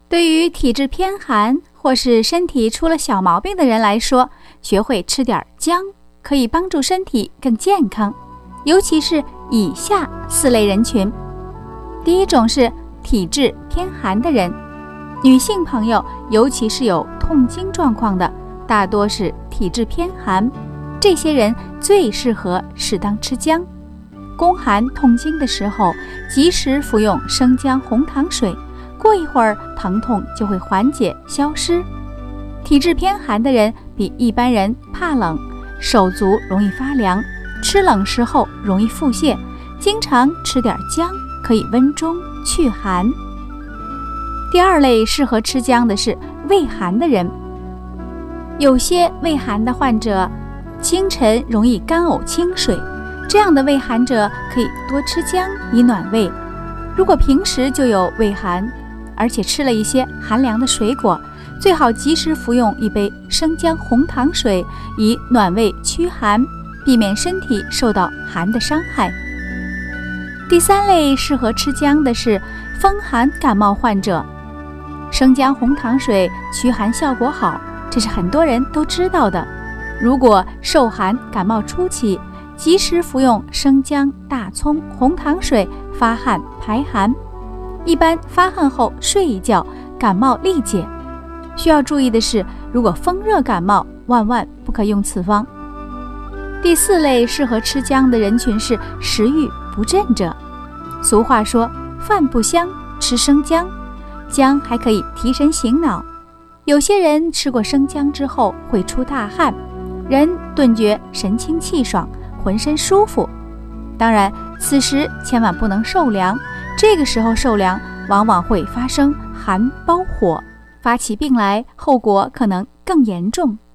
对于体质偏寒或是身体出了小毛病的人来说，学会吃点姜可以帮助身体更健康，尤其是以下4类人群。第一种是体质偏寒的人，女性朋友尤其是有痛经状况的，大多是体质偏寒，这些人最适合适当吃姜。宫寒痛经的时候，及时服用生姜红糖水，过一会儿疼痛就会缓解消失。体质偏寒的人比一般人怕冷，手足容易发凉，吃冷食后容易腹泻，经常吃点姜可以温中祛寒。第2类适合吃姜的是胃寒的人，有些胃寒的患者清晨容易干呕清水，这样的胃寒者可以多吃姜以暖胃。如果平时就有胃寒，而且吃了一些寒凉的水果，最好及时服用一杯生姜红糖水以暖胃驱寒，避免身体受到寒的伤害。第3类适合吃姜的是风寒感冒患者，生姜红糖水驱寒效果好，这是很多人都知道的。如果受寒感冒初期，及时服用生姜、大葱、红糖水发汗排寒，一般发汗后睡一觉，感冒立解。需要注意的是，如果风热感冒，万万不可用此方。第4类适合吃姜的人群是食欲不振者。俗话说，饭不香，吃生姜。姜还可以提神醒脑，有些人吃过生姜之后会出大汗，人顿觉神清气爽，浑身舒服。当然，此时千万不能受凉，这个时候受凉往往会发生寒包火，发起病来后果可能更严重。